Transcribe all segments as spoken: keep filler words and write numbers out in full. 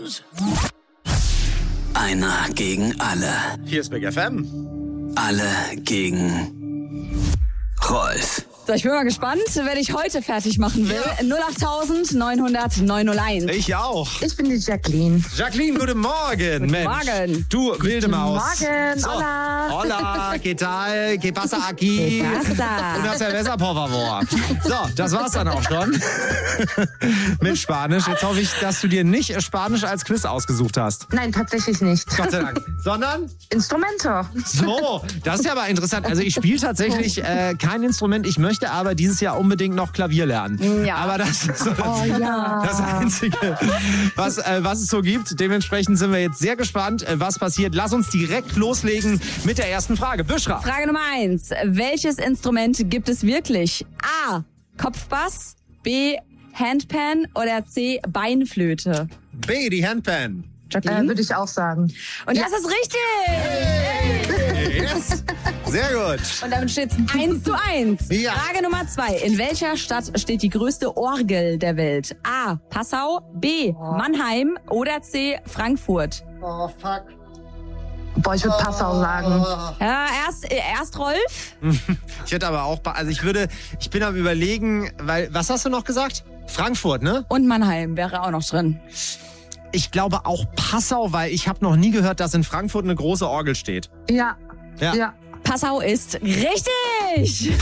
Out. Einer gegen alle. Hier ist Big F M. Alle gegen Rolf. So, ich bin mal gespannt, wer ich heute fertig machen will. Ja. null acht neun null null neun null eins. Ich auch. Ich bin die Jacqueline. Jacqueline, guten Morgen. Guten Mensch. Morgen. Du, wilde Maus. Morgen, So. hola. Hola, ¿qué tal? ¿Qué pasa aquí? ¿Qué pasa? Una cerveza, por favor. So, das war's dann auch schon. Mit Spanisch. Jetzt hoffe ich, dass du dir nicht Spanisch als Quiz ausgesucht hast. Nein, tatsächlich nicht. Gott sei Dank. Sondern? Instrumento. So, das ist ja aber interessant. Also ich spiele tatsächlich äh, kein Instrument. Ich möchte aber dieses Jahr unbedingt noch Klavier lernen. Ja. Aber das ist so das, Oh ja. das Einzige, was, äh, was es so gibt. Dementsprechend sind wir jetzt sehr gespannt, äh, was passiert. Lass uns direkt loslegen mit der ersten Frage. Büschra. Frage Nummer eins. Welches Instrument gibt es wirklich? A. Kopfbass, B. Handpan oder C. Beinflöte? B, die Handpan. Äh, Jacqueline? Würde ich auch sagen. Und das ist richtig! Yes. Sehr gut. Und damit steht es eins zu eins. Ja. Frage Nummer zwei. In welcher Stadt steht die größte Orgel der Welt? A. Passau, B. Mannheim oder C. Frankfurt? Oh, fuck. Boah, ich würde Passau sagen. Ja, erst, äh, erst Rolf. Ich hätte aber auch, also ich würde, ich bin am Überlegen, weil, was hast du noch gesagt? Frankfurt, ne? Und Mannheim wäre auch noch drin. Ich glaube auch Passau, weil ich habe noch nie gehört, dass in Frankfurt eine große Orgel steht. Ja. Ja. Ja. Passau ist richtig.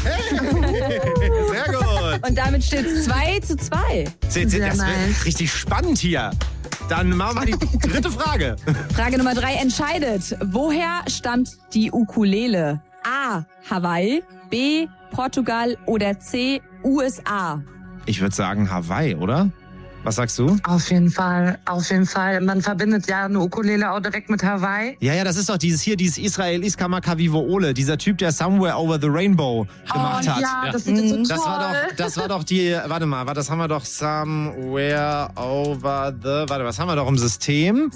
Sehr gut. Und damit steht es zwei zu zwei. Seht, seht, Sehr das wird nice. richtig spannend hier. Dann machen wir die dritte Frage. Frage Nummer drei entscheidet. Woher stammt die Ukulele? A. Hawaii, B. Portugal oder C. U S A? Ich würde sagen Hawaii, oder? Was sagst du? Auf jeden Fall. Auf jeden Fall. Man verbindet ja eine Ukulele auch direkt mit Hawaii. Ja, ja, das ist doch dieses hier, dieses Israel Iskamakavivo Ole, dieser Typ, der Somewhere Over the Rainbow gemacht oh, hat. ja, das ist so toll. Das war doch, das war doch die, warte mal, warte, das haben wir doch Somewhere Over the, warte, was haben wir doch im System?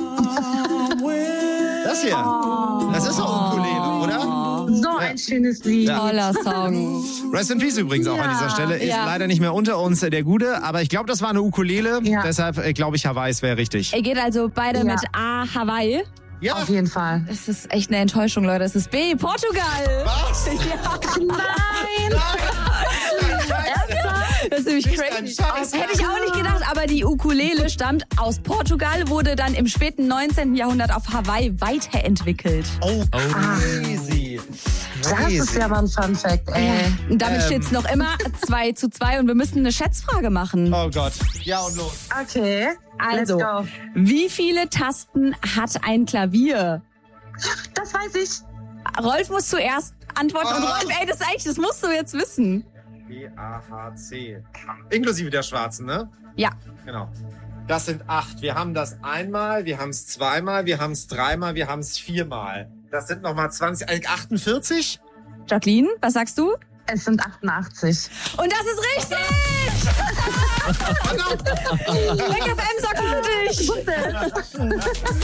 Das hier. Das ist doch Ukulele, oder? So ein schönes Lied. Ja. Toller Song. Rest in Peace übrigens auch Ja, an dieser Stelle. Ist ja. leider nicht mehr unter uns, äh, der Gute, aber ich glaube, das war eine Ukulele. Ja. Deshalb äh, glaube ich, Hawaii wäre richtig. Ihr geht also beide Ja. mit A. Hawaii. Ja. Auf jeden Fall. Das ist echt eine Enttäuschung, Leute. Es ist B. Portugal. Was? Ja. Nein! Das ist nämlich Nicht crazy. dein Scheiß. Hätte ich auch nicht gedacht, aber die Ukulele stammt aus Portugal, wurde dann im späten neunzehnten Jahrhundert auf Hawaii weiterentwickelt. Oh, crazy. Das ist ja mal ein Fun Fact, ey. Und damit Ähm. steht es noch immer zwei zu zwei und wir müssen eine Schätzfrage machen. Oh Gott. Ja, und los. Okay. Also, Let's go. wie viele Tasten hat ein Klavier? Das weiß ich. Rolf muss zuerst antworten. Und Oh. Rolf, ey, das ist eigentlich, das musst du jetzt wissen. B, A, H, C. Inklusive der schwarzen, ne? Ja. Genau. Das sind acht. Wir haben das einmal, wir haben es zweimal, wir haben es dreimal, wir haben es viermal. Das sind nochmal zwanzig, äh, achtundvierzig? Jacqueline, was sagst du? Es sind achtundachtzig. Und das ist richtig! Big F M sagt für dich!